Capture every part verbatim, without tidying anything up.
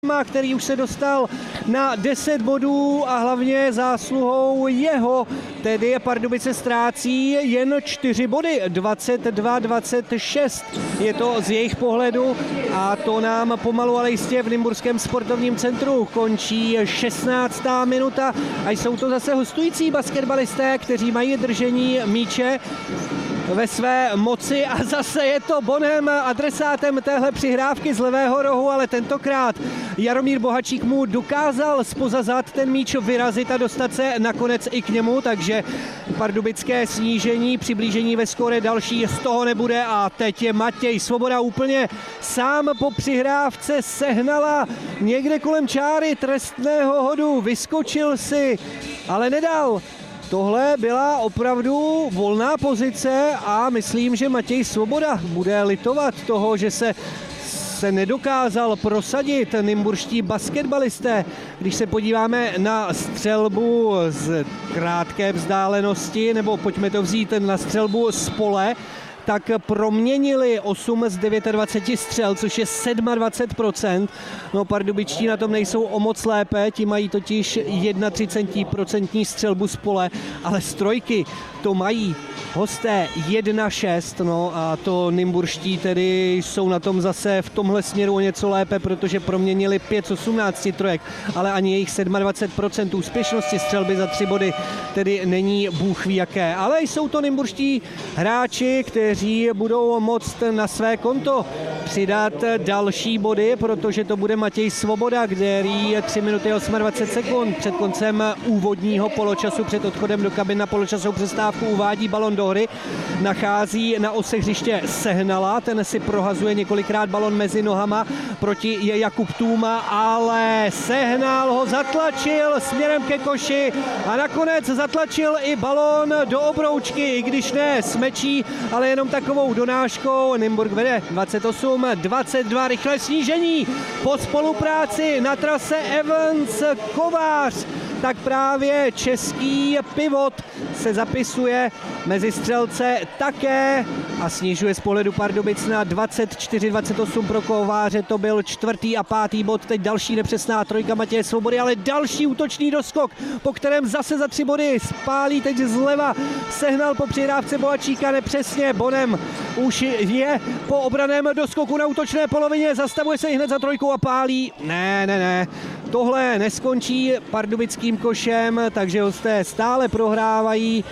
který už se dostal na deset bodů a hlavně zásluhou jeho, tedy Pardubice ztrácí jen čtyři body, dvacet dva dvacet šest je to z jejich pohledu a to nám pomalu ale jistě v Nymburském sportovním centru končí šestnáctá minuta a jsou to zase hostující basketbalisté, kteří mají držení míče ve své moci a zase je to Bonem adresátem téhle přihrávky z levého rohu, ale tentokrát Jaromír Bohačík mu dokázal zpoza zad ten míč vyrazit a dostat se nakonec i k němu, takže pardubické snížení, přiblížení ve skóre další z toho nebude a teď je Matěj Svoboda úplně sám po přihrávce, Sehnala někde kolem čáry trestného hodu, vyskočil si, ale nedal. Tohle byla opravdu volná pozice a myslím, že Matěj Svoboda bude litovat toho, že se se nedokázal prosadit nymburští basketbalisté. Když se podíváme na střelbu z krátké vzdálenosti, nebo pojďme to vzít na střelbu z pole, tak proměnili osm z dvaceti devíti střel, což je dvacet sedm procent. No, pardubičtí na tom nejsou o moc lépe, ti mají totiž třicet jedna procent střelbu z pole, ale z trojky to mají hosté jedna šest, no a to nymburští tedy jsou na tom zase v tomhle směru o něco lépe, protože proměnili pět z osmnácti trojek, ale ani jejich dvacet sedm procent úspěšnosti střelby za tři body tedy není bůh ví jaké. Ale jsou to nymburští hráči, kteří budou moct na své konto přidat další body, protože to bude Matěj Svoboda, který tři minuty dvacet osm sekund před koncem úvodního poločasu, před odchodem do kabin na poločasovou přestávku uvádí balon do hry, nachází na ose hřiště Sehnala, ten si prohazuje několikrát balon mezi nohama, proti je Jakub Tůma, ale Sehnal ho zatlačil směrem ke koši a nakonec zatlačil i balon do obroučky, i když ne s mečí, ale jenom takovou donáškou. Nymburk vede dvacet osm dvacet dva, rychlé snížení po spolupráci na trase Evans Kovář. Tak právě český pivot se zapisuje mezi střelce také a snižuje z pohledu Pardubic na dvacet čtyři dvacet osm pro Kováře. To byl čtvrtý a pátý bod, teď další nepřesná trojka Matěje Svobody, ale další útočný doskok, po kterém zase za tři body spálí teď zleva. Sehnal po přihrávce Bohačíka nepřesně, Bonem už je po obraném doskoku na útočné polovině, zastavuje se i hned za trojkou a pálí. Ne, ne, ne. Tohle neskončí pardubickým košem, takže hosté stále prohrávají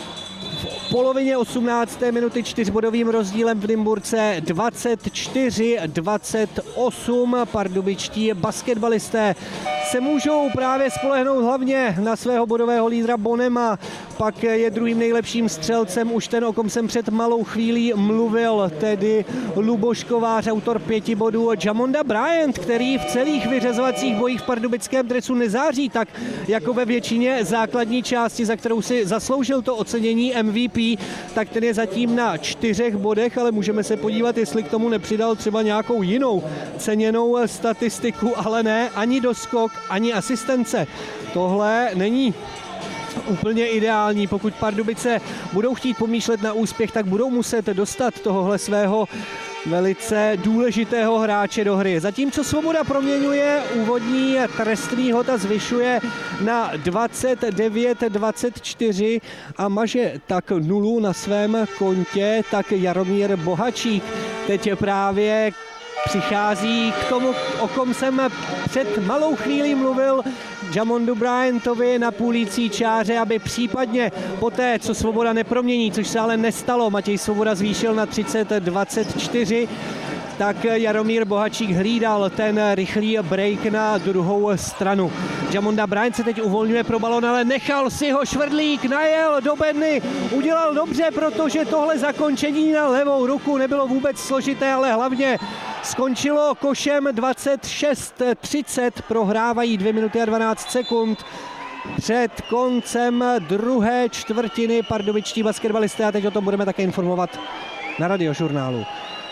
v polovině osmnácté minuty čtyřbodovým rozdílem v Nymburce dvacet čtyři dvacet osm. Pardubičtí basketbalisté se můžou právě spolehnout hlavně na svého bodového lídra Bonema, pak je druhým nejlepším střelcem už ten, o kom jsem před malou chvílí mluvil, tedy Luboš Kovář, autor pěti bodů, Jamonda Bryant, který v celých vyřazovacích bojích v pardubickém dresu nezáří tak jako ve většině základní části, za kterou si zasloužil to ocenění M V P, tak ten je zatím na čtyřech bodech, ale můžeme se podívat, jestli k tomu nepřidal třeba nějakou jinou ceněnou statistiku, ale ne, ani doskok, ani asistence. Tohle není úplně ideální. Pokud Pardubice budou chtít pomýšlet na úspěch, tak budou muset dostat tohohle svého velice důležitého hráče do hry. Zatímco Svoboda proměňuje úvodní trestný hod a zvyšuje na dvacet devět dvacet čtyři a maže tak nulu na svém kontě, tak Jaromír Bohačík teď právě přichází k tomu, o kom jsem před malou chvílí mluvil, Jamondu Bryantovi na půlící čáře, aby případně poté, co Svoboda nepromění, což se ale nestalo, Matěj Svoboda zvýšil na třicet dvacet čtyři, tak Jaromír Bohačík hlídal ten rychlý break na druhou stranu. Jamonda Bryant se teď uvolňuje pro balon, ale nechal si ho Švrdlík, najel do bedny, udělal dobře, protože tohle zakončení na levou ruku nebylo vůbec složité, ale hlavně skončilo košem dvacet šest třicet, prohrávají dvě minuty a dvanáct sekund před koncem druhé čtvrtiny pardubičtí basketbalisté a teď o tom budeme také informovat na Radiožurnálu.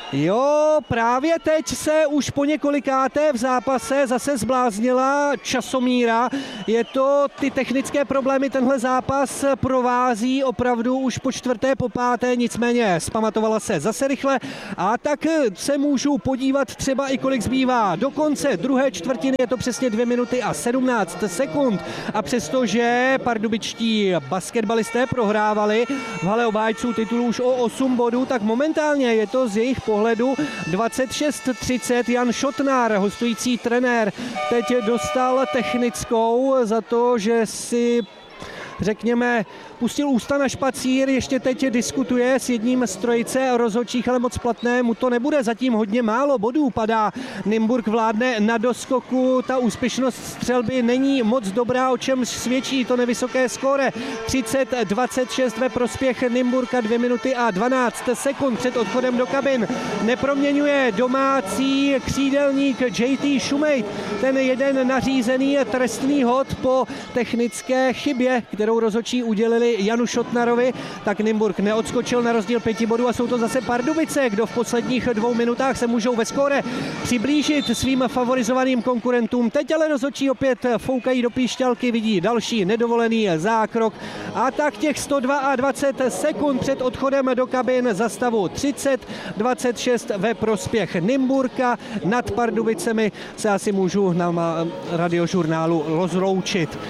Jo, právě teď se už po několikáté v zápase zase zbláznila časomíra. Je to ty technické problémy, tenhle zápas provází opravdu už po čtvrté, po páté, nicméně zpamatovala se zase rychle a tak se můžu podívat třeba i kolik zbývá. Do konce druhé čtvrtiny je to přesně dvě minuty a sedmnáct sekund a přestože pardubičtí basketbalisté prohrávali v hale obhájců titulu už o osm bodů, tak momentálně je to z jejich pohledu dvacet šest třicet. Jan Šotnár, hostující trenér, teď dostal technickou za to, že si řekněme, pustil ústa na špacír, ještě teď diskutuje s jedním z trojice rozhodčích, ale moc platné mu to nebude. Zatím hodně málo bodů padá. Nymburk vládne na doskoku, ta úspěšnost střelby není moc dobrá, o čem svědčí to nevysoké skóre. třicet dvacet šest ve prospěch Nymburka, dvě minuty a dvanáct sekund před odchodem do kabin. Neproměňuje domácí křídelník J T Šumejt. Ten jeden nařízený trestný hod po technické chybě, kterou rozhodčí udělili Janu Šotnarovi, tak Nymburk neodskočil na rozdíl pěti bodů a jsou to zase Pardubice, kdo v posledních dvou minutách se můžou ve skóre přiblížit svým favorizovaným konkurentům. Teď ale rozhodčí opět foukají do píšťalky, vidí další nedovolený zákrok a tak těch sto dvacet dva sekund před odchodem do kabin za stavu třicet dvacet šest ve prospěch Nymburka. Nad Pardubicemi se asi můžu na radiožurnálu rozloučit.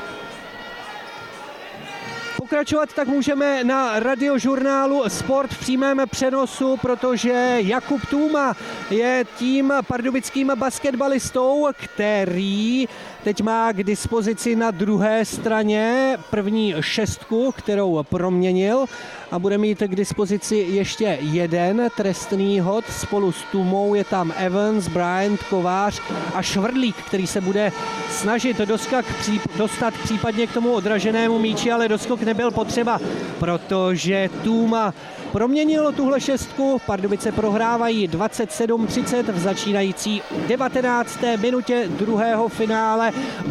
Pokračovat tak můžeme na radiožurnálu Sport v přímém přenosu, protože Jakub Tůma je tím pardubickým basketbalistou, který teď má k dispozici na druhé straně první šestku, kterou proměnil a bude mít k dispozici ještě jeden trestný hod. Spolu s Tůmou je tam Evans, Bryant, Kovář a Švrdlík, který se bude snažit doskak, dostat případně k tomu odraženému míči, ale doskok nebyl potřeba, protože Tůma proměnilo tuhle šestku. Pardubice prohrávají dvacet sedm třicet v začínající devatenácté minutě druhého finále.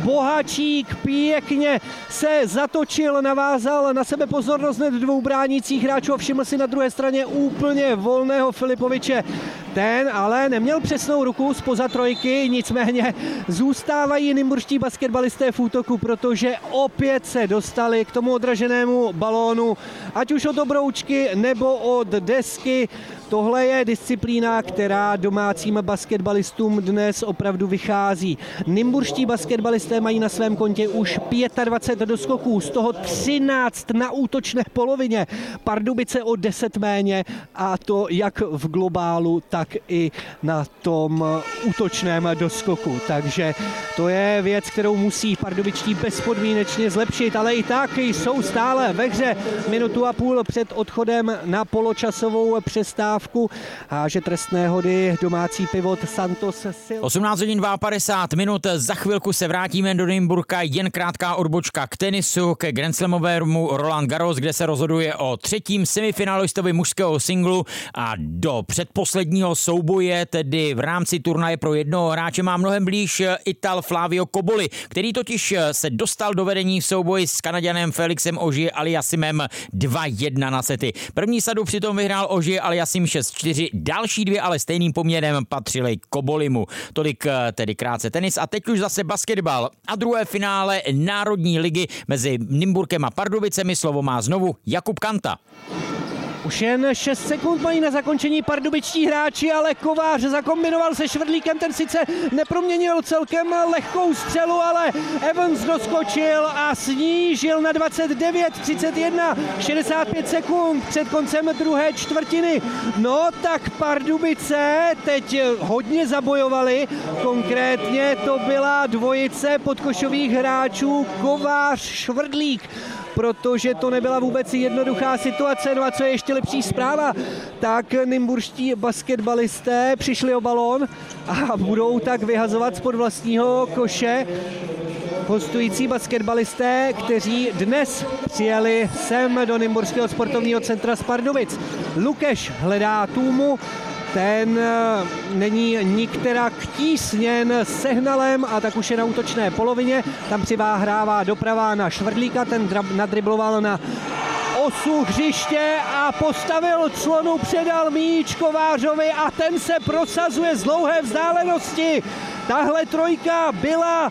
Bohačík pěkně se zatočil, navázal na sebe pozornost hned dvou bránících hráčů a všiml si na druhé straně úplně volného Filipoviče. Ten ale neměl přesnou ruku zpoza trojky, nicméně zůstávají nymburští basketbalisté v útoku, protože opět se dostali k tomu odraženému balónu, ať už od obroučky nebo od desky. Tohle je disciplína, která domácím basketbalistům dnes opravdu vychází. Nymburští basketbalisté mají na svém kontě už dvacet pět doskoků, z toho třináct na útočné polovině. Pardubice o deset méně a to jak v globálu, tak i na tom útočném doskoku. Takže to je věc, kterou musí pardubičtí bezpodmínečně zlepšit, ale i tak jsou stále ve hře minutu a půl před odchodem na poločasovou přestávku a že trestné hody domácí pivot Santos Sil. osmnáct hodin padesát dva minut, za chvilku se vrátíme do Nymburka, jen krátká odbočka k tenisu, ke grandslamovému Roland Garros, kde se rozhoduje o třetím semifinalistovi mužského singlu a do předposledního souboje, tedy v rámci turnaje pro jednoho hráče, má mnohem blíž Ital Flavio Cobolli, který totiž se dostal do vedení v souboji s Kanaďanem Felixem Auger-Aliassimem dva jedna na sety. První sadu přitom vyhrál Auger-Aliassim šest čtyři, další dvě ale stejným poměrem patřily Cobollimu. Tolik tedy krátce tenis a teď už zase basketbal a druhé finále Národní ligy mezi Nymburkem a Pardubicemi. Slovo má znovu Jakub Kanta. Už jen šest sekund mají na zakončení pardubičtí hráči, ale Kovář zakombinoval se Švrdlíkem, ten sice neproměnil celkem lehkou střelu, ale Evans doskočil a snížil na dvacet devět třicet jedna, šedesát pět sekund před koncem druhé čtvrtiny. No tak Pardubice teď hodně zabojovali, konkrétně to byla dvojice podkošových hráčů Kovář-Švrdlík, protože to nebyla vůbec jednoduchá situace. No a co je ještě lepší zpráva, tak nymburští basketbalisté přišli o balón a budou tak vyhazovat spod vlastního koše hostující basketbalisté, kteří dnes přijeli sem do Nymburského sportovního centra z Pardubic. Lukeš hledá Tůmu, ten není nikterak tísněn Sehnalem a tak už je na útočné polovině. Tam přiváhrává doprava na Švrdlíka, ten nadribloval na osu hřiště a a postavil clonu, předal míč Kovářovi a ten se prosazuje z dlouhé vzdálenosti. Tahle trojka byla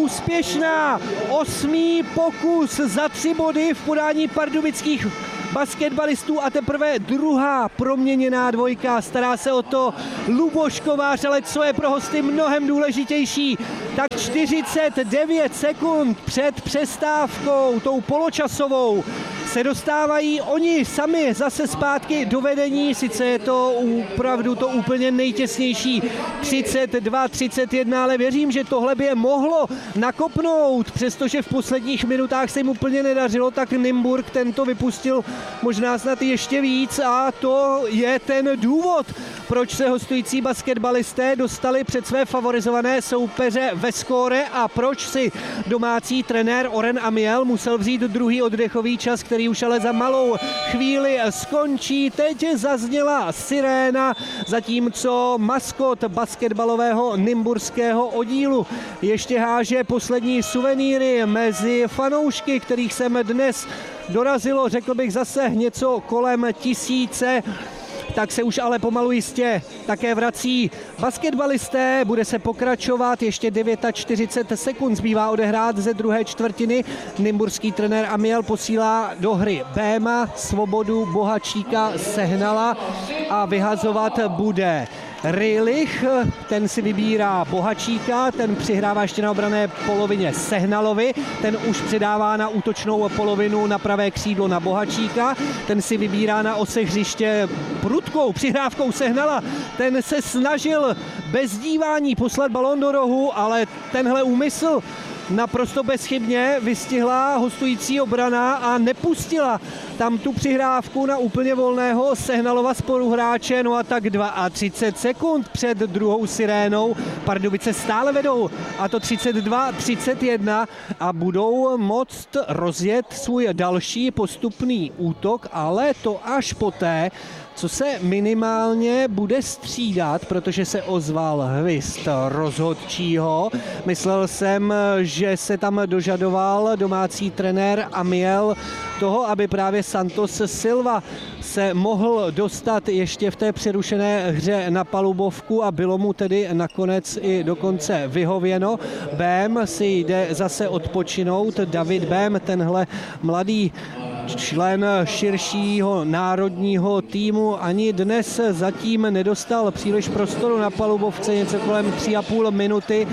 úspěšná. Osmý pokus za tři body v podání pardubických basketbalistů a teprve druhá proměněná dvojka. Stará se o to Luboš Kovář, ale co je pro hosty mnohem důležitější, tak čtyřicet devět sekund před přestávkou, tou poločasovou, se dostávají oni sami zase zpátky do vedení, sice je to opravdu to úplně nejtěsnější třicet dva třicet jedna, ale věřím, že tohle by je mohlo nakopnout, přestože v posledních minutách se jim úplně nedařilo, tak Nymburk tento vypustil možná snad ještě víc a to je ten důvod, proč se hostující basketbalisté dostali před své favorizované soupeře ve skóre a proč si domácí trenér Oren Amiel musel vzít druhý oddechový čas, který už ale za malou chvíli skončí. Teď zazněla siréna, zatímco maskot basketbalového nymburského oddílu ještě háže poslední suvenýry mezi fanoušky, kterých jsem dnes dorazilo, řekl bych, zase něco kolem tisíce. Tak se už ale pomalu jistě také vrací basketbalisté, bude se pokračovat, ještě čtyřicet devět sekund zbývá odehrát ze druhé čtvrtiny. Nymburský trenér Amiel posílá do hry Béma, Svobodu, Bohačíka, Sehnala a vyhazovat bude Rejlich, ten si vybírá Bohačíka, ten přihrává ještě na obrané polovině Sehnalovi, ten už předává na útočnou polovinu na pravé křídlo na Bohačíka, ten si vybírá na ose hřiště prudkou přihrávkou Sehnala, ten se snažil bez dívání poslat balón do rohu, ale tenhle úmysl naprosto bezchybně vystihla hostující obrana a nepustila tam tu přihrávku na úplně volného Sehnalova spoluhráče. No a tak třicet dva sekund před druhou sirénou Pardubice stále vedou, a to třicet dva třicet jedna, a budou moct rozjet svůj další postupný útok, ale to až poté, co se minimálně bude střídat, protože se ozval hvist rozhodčího. Myslel jsem, že se tam dožadoval domácí trenér Amiel toho, aby právě Santos Silva se mohl dostat ještě v té přerušené hře na palubovku a bylo mu tedy nakonec i dokonce vyhověno. Bém si jde zase odpočinout. David Bém, tenhle mladý člen širšího národního týmu, ani dnes zatím nedostal příliš prostoru na palubovce, něco kolem tři a půl minuty.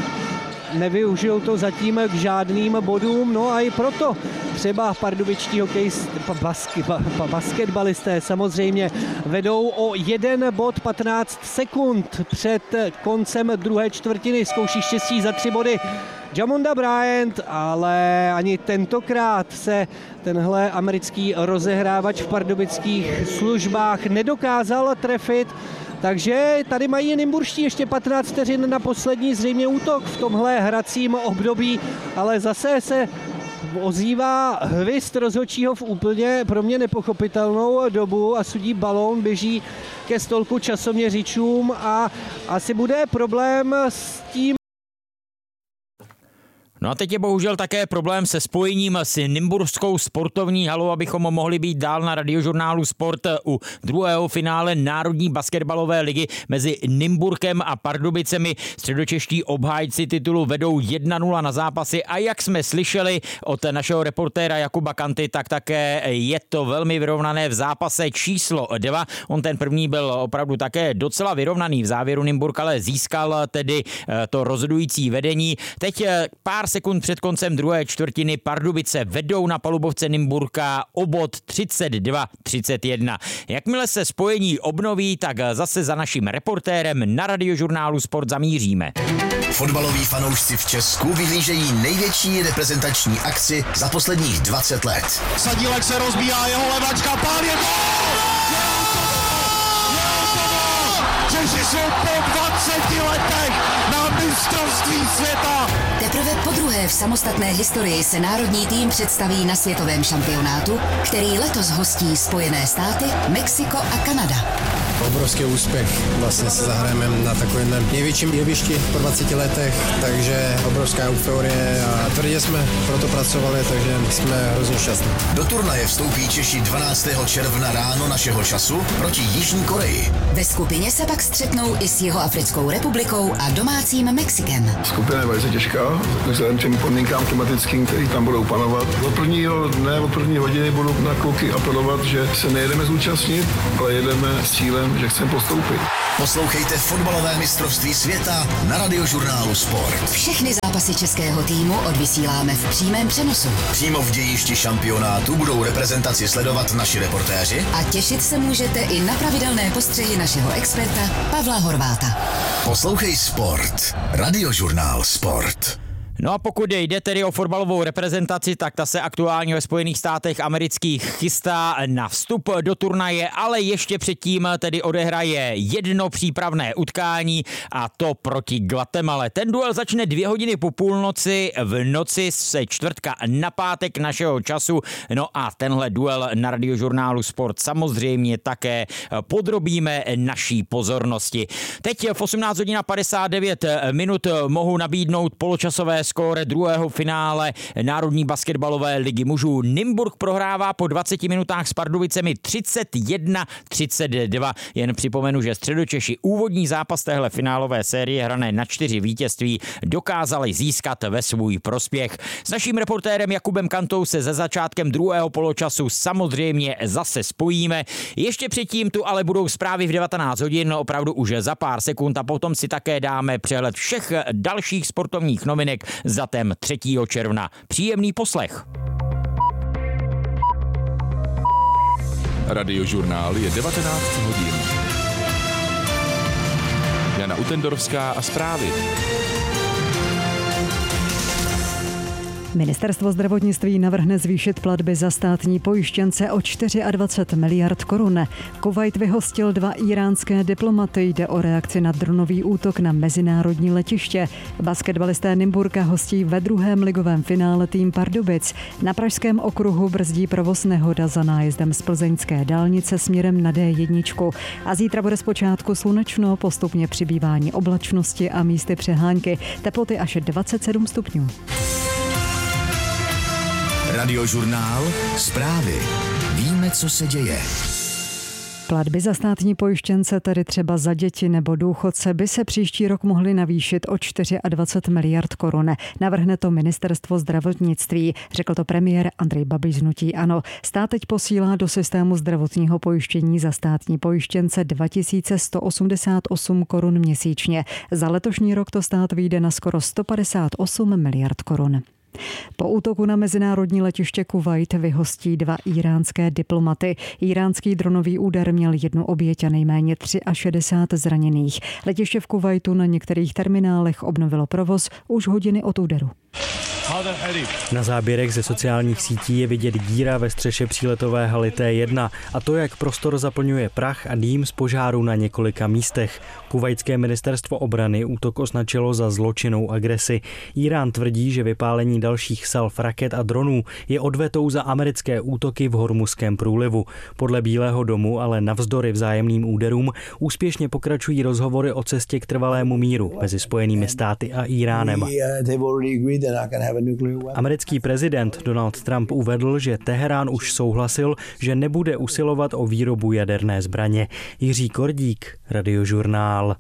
Nevyužil to zatím k žádným bodům, no a i proto třeba pardubičtí hokejisté, basky, basketbalisté samozřejmě vedou o jeden bod patnáct sekund před koncem druhé čtvrtiny. Zkouší štěstí za tři body Jamonda Bryant, ale ani tentokrát se tenhle americký rozehrávač v pardubických službách nedokázal trefit. Takže tady mají nymburští ještě patnáct vteřin na poslední zřejmě útok v tomhle hracím období, ale zase se ozývá hvist rozhodčího v úplně pro mě nepochopitelnou dobu a sudí balón, běží ke stolku časoměřičům a asi bude problém s tím. No a teď je bohužel také problém se spojením s Nymburskou sportovní halou, abychom mohli být dál na Radiožurnálu Sport u druhého finále Národní basketbalové ligy mezi Nymburkem a Pardubicemi. Středočeští obhájci titulu vedou jedna nula na zápasy a jak jsme slyšeli od našeho reportéra Jakuba Kanty, tak také je to velmi vyrovnané v zápase číslo dva. On ten první byl opravdu také docela vyrovnaný, v závěru Nymburk ale získal tedy to rozhodující vedení. Teď pár sekund před koncem druhé čtvrtiny Pardubice vedou na palubovce Nymburka o bod třicet dva třicet jedna. Jakmile se spojení obnoví, tak zase za naším reportérem na Radiožurnálu Sport zamíříme. Fotbaloví fanoušci v Česku vyhlížejí největší reprezentační akci za posledních dvacet let. Sadílek se rozbíhá, jeho levačka, pán je gól! Češi jsou po dvaceti letech na mistrovství světa. Teprve po druhé v samostatné historii se národní tým představí na světovém šampionátu, který letos hostí Spojené státy, Mexiko a Kanada. obrovský úspěch. Vlastně se zahrajeme na takovém největším jevišti po dvaceti letech, takže obrovská euforie a tvrdě jsme proto pracovali, takže jsme hrozně šťastní. Do turnaje vstoupí Češi dvanáctého června ráno našeho času proti Jižní Koreji. Ve skupině se pak střetnou i s Jihoafrickou republikou a domácím Mexikem. Skupina je velice těžká, vzhledem těm podmínkám klimatickým, které tam budou panovat. Od prvního dne, od první hodiny budu na kluky apelovat, že se nejedeme zúčastnit, ale jedeme s cílem, že chceme postoupit. Poslouchejte fotbalové mistrovství světa na Radiožurnálu Sport. Všechny zápasy českého týmu odvysíláme v přímém přenosu. Přímo v dějišti šampionátu budou reprezentaci sledovat naši reportéři. A těšit se můžete i na pravidelné postřehy našeho experta Pavla Horváta. Poslouchej Sport. Radiožurnál Sport. No a pokud jde tedy o fotbalovou reprezentaci, tak ta se aktuálně ve Spojených státech amerických chystá na vstup do turnaje, ale ještě předtím tedy odehraje jedno přípravné utkání a to proti Guatemale. Ten duel začne dvě hodiny po půlnoci v noci se čtvrtka na pátek našeho času. No a tenhle duel na Radiožurnálu Sport samozřejmě také podrobíme naší pozornosti. Teď v osmnáct hodin padesát devět minut mohu nabídnout poločasové skóre druhého finále Národní basketbalové ligy mužů. Nymburk prohrává po dvaceti minutách s Pardubicemi třicet jedna třicet dva. Jen připomenu, že Středočeši úvodní zápas téhle finálové série hrané na čtyři vítězství dokázali získat ve svůj prospěch. S naším reportérem Jakubem Kantou se ze začátkem druhého poločasu samozřejmě zase spojíme. Ještě předtím tu ale budou zprávy v devatenáct hodin, opravdu už za pár sekund, a potom si také dáme přehled všech dalších sportovních novinek s datem třetího června. Příjemný poslech. Radiožurnál je devatenáct hodin. Jana Utendorovská a zprávy. Ministerstvo zdravotnictví navrhne zvýšit platby za státní pojištěnce o dvacet čtyři miliard korun. Kuvajt vyhostil dva íránské diplomaty, jde o reakci na dronový útok na mezinárodní letiště. Basketbalisté Nymburka hostí ve druhém ligovém finále tým Pardubic. Na pražském okruhu brzdí provoz nehoda za nájezdem z plzeňské dálnice směrem na dé jedna. A zítra bude zpočátku slunečno, postupně přibývání oblačnosti a místy přehánky. Teploty až dvacet sedm stupňů. Radiožurnál Zprávy. Víme, co se děje. Platby za státní pojištěnce, tedy třeba za děti nebo důchodce, by se příští rok mohly navýšit o dvacet čtyři miliard korun. Navrhne to Ministerstvo zdravotnictví, řekl to premiér Andrej Babiš z hnutí ANO. Stát teď posílá do systému zdravotního pojištění za státní pojištěnce dva tisíce sto osmdesát osm korun měsíčně. Za letošní rok to stát vyjde na skoro sto padesát osm miliard korun. Po útoku na mezinárodní letiště Kuvajt vyhostí dva íránské diplomaty. Íránský dronový úder měl jednu oběť a nejméně šedesát tři zraněných. Letiště v Kuvajtu na některých terminálech obnovilo provoz už hodiny od úderu. Na záběrech ze sociálních sítí je vidět díra ve střeše příletové haly T jedna a to, jak prostor zaplňuje prach a dým z požáru na několika místech. Kuvajtské ministerstvo obrany útok označilo za zločinnou agresi. Írán tvrdí, že vypálení dalších salv raket a dronů je odvetou za americké útoky v Hormuzském průlivu. Podle Bílého domu ale navzdory vzájemným úderům úspěšně pokračují rozhovory o cestě k trvalému míru mezi Spojenými státy a Íránem. Americký prezident Donald Trump uvedl, že Teherán už souhlasil, že nebude usilovat o výrobu jaderné zbraně. Jiří Kordík, Radiožurnál.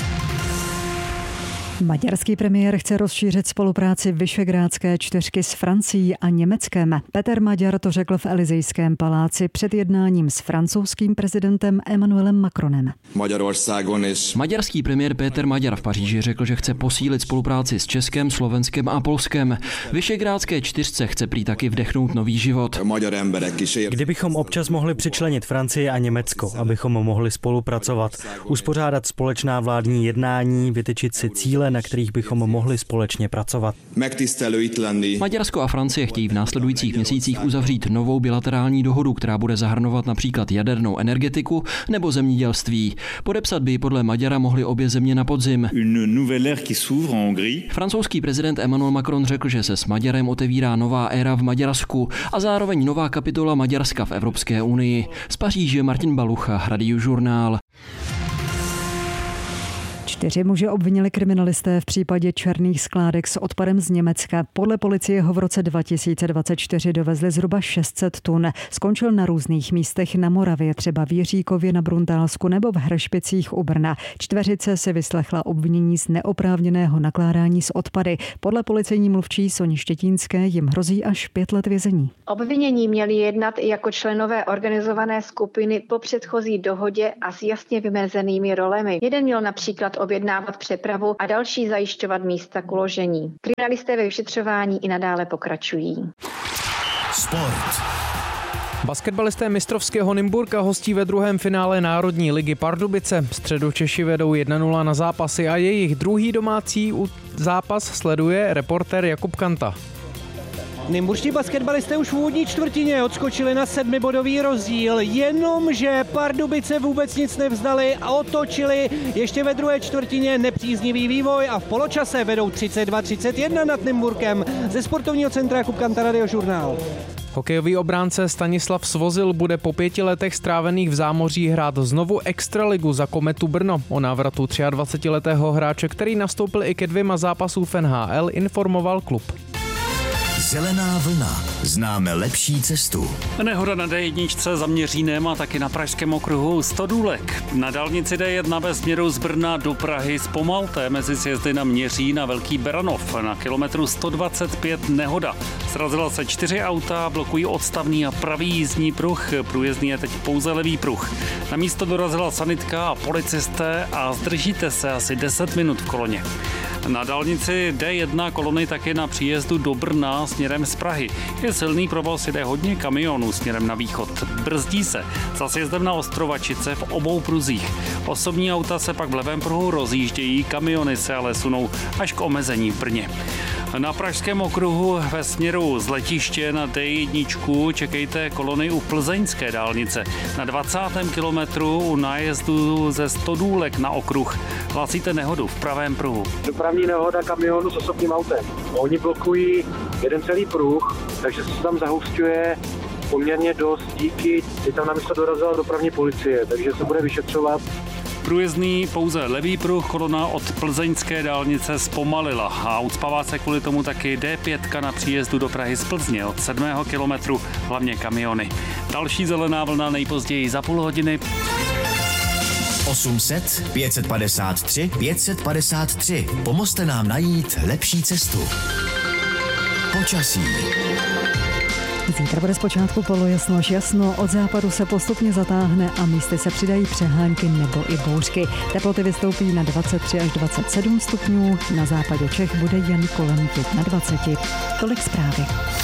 Maďarský premiér chce rozšířit spolupráci Visegrádské čtyřky s Francií a Německem. Peter Maďar to řekl v Elysejském paláci před jednáním s francouzským prezidentem Emmanuelem Macronem. Maďarský premiér Péter Maďar v Paříži řekl, že chce posílit spolupráci s Českem, Slovenskem a Polskem. Visegrádské čtyřce chce prý taky vdechnout nový život. Kdybychom občas mohli přičlenit Francii a Německo, abychom mohli spolupracovat, uspořádat společná vládní jednání, vytyčit si cíle, na kterých bychom mohli společně pracovat. Maďarsko a Francie chtějí v následujících měsících uzavřít novou bilaterální dohodu, která bude zahrnovat například jadernou energetiku nebo zemědělství. Podepsat by podle Maďara mohly obě země na podzim. Francouzský prezident Emmanuel Macron řekl, že se s Maďarem otevírá nová éra v Maďarsku a zároveň nová kapitola Maďarska v Evropské unii. Z Paříže Martin Balucha, Radiožurnál. Čtyři muže obvinili kriminalisté v případě černých skládek s odpadem z Německa. Podle policie ho v roce dva tisíce dvacet čtyři dovezli zhruba šest set tun. Skončil na různých místech na Moravě, třeba v Jiříkově na Bruntálsku nebo v Hršpicích u Brna. Čtveřice si vyslechla obvinění z neoprávněného nakládání s odpady. Podle policejní mluvčí Soni Štětínské jim hrozí až pět let vězení. Obvinění měli jednat i jako členové organizované skupiny po předchozí dohodě a s jasně vymezenými rolemi. Jeden měl například objednávat přepravu a další zajišťovat místa k uložení. Kriminalisté ve vyšetřování i nadále pokračují. Sport. Basketbalisté mistrovského Nymburka hostí ve druhém finále Národní ligy Pardubice. Středočeši vedou jedna nula na zápasy a jejich druhý domácí zápas sleduje reportér Jakub Kanta. Nymburští basketbalisté už v úvodní čtvrtině odskočili na sedmibodový rozdíl, jenomže Pardubice vůbec nic nevzdali a otočili ještě ve druhé čtvrtině nepříznivý vývoj a v poločase vedou třicet dva třicet jedna nad Nymburkem. Ze sportovního centra Jakub Kanta, Radiožurnál. Hokejový obránce Stanislav Svozil bude po pěti letech strávených v zámoří hrát znovu extraligu za Kometu Brno. O návratu dvacetiletého hráče, který nastoupil i ke dvěma zápasům v N H L, informoval klub. Zelená vlna. Známe lepší cestu. Nehoda na D jedna za Měřínem a taky na pražském okruhu Stodůlek. Na dálnici D jedna ve směru z Brna do Prahy zpomalte mezi sjezdy na Měřín a Velký Beranov. Na kilometru sto dvacet pět nehoda. Srazila se čtyři auta, blokují odstavný a pravý jízdní pruh. Průjezdný je teď pouze levý pruh. Na místo dorazila sanitka a policisté a zdržíte se asi deset minut v koloně. Na dálnici D jedna kolony taky na příjezdu do Brna směrem z Prahy. Je silný provoz, jde hodně kamionů směrem na východ. Brzdí se za sjezdem na Ostrovačice v obou pruzích. Osobní auta se pak v levém pruhu rozjíždějí, kamiony se ale sunou až k omezení v Brně. Na pražském okruhu ve směru z letiště na D jedna čekejte kolony u plzeňské dálnice. Na dvacátém kilometru u nájezdu ze Stodůlek na okruh hlásíte nehodu v pravém pruhu. Dopravní nehoda kamionu s osobním autem. Oni blokují jeden celý pruh, takže se tam zahušťuje poměrně dost díky, kdy tam na místo dorazila dopravní policie, takže se bude vyšetřovat. Průjezdný pouze levý pruh, kolona od plzeňské dálnice zpomalila a ucpává se kvůli tomu taky D pět na příjezdu do Prahy z Plzně od sedmého kilometru, hlavně kamiony. Další zelená vlna nejpozději za půl hodiny. osm set pět set padesát tři pět set padesát tři. Pomozte nám najít lepší cestu. Počasí. Zítra bude zpočátku polojasno až jasno, od západu se postupně zatáhne a místy se přidají přehánky nebo i bouřky. Teploty vystoupí na dvacet tři až dvacet sedm stupňů, na západě Čech bude jen kolem dvacet pět. Tolik zprávy.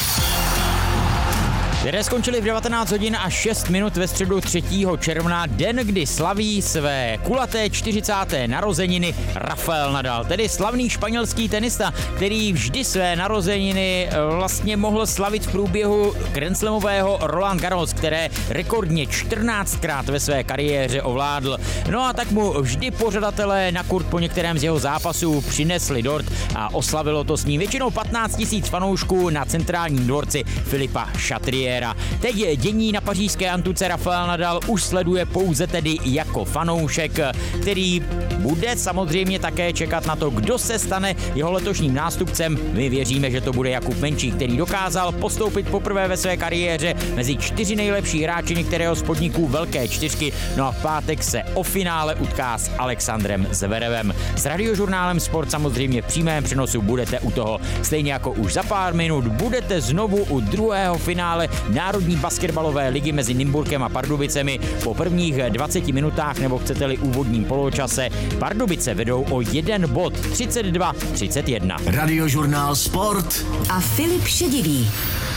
Které skončily v devatenáct hodin a šest minut ve středu třetího června, den, kdy slaví své kulaté čtyřicáté narozeniny Rafael Nadal, tedy slavný španělský tenista, který vždy své narozeniny vlastně mohl slavit v průběhu grandslamového Roland Garros, které rekordně čtrnáctkrát ve své kariéře ovládl. No a tak mu vždy pořadatelé na kurt po některém z jeho zápasů přinesli dort a oslavilo to s ním většinou patnáct tisíc fanoušků na centrálním dvorci Filipa Chatriera. Teď dění na pařížské antuce Rafael Nadal už sleduje pouze tedy jako fanoušek, který bude samozřejmě také čekat na to, kdo se stane jeho letošním nástupcem. My věříme, že to bude Jakub Menčík, který dokázal postoupit poprvé ve své kariéře mezi čtyři nejlepší hráči některého z podniků Velké čtyřky. No a v pátek se o finále utká s Alexandrem Zverevem. S Radiožurnálem Sport samozřejmě v přímém přenosu budete u toho. Stejně jako už za pár minut budete znovu u druhého finále Národní basketbalové ligy mezi Nymburkem a Pardubicemi. Po prvních dvaceti minutách, nebo chcete-li úvodním poločase, Pardubice vedou o jeden bod, třicet dva třicet jedna. Radiožurnál Sport a Filip Šedivý.